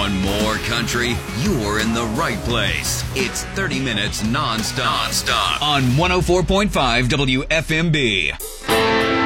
Want more country? You're in the right place. It's 30 minutes non-stop on 104.5 WFMB.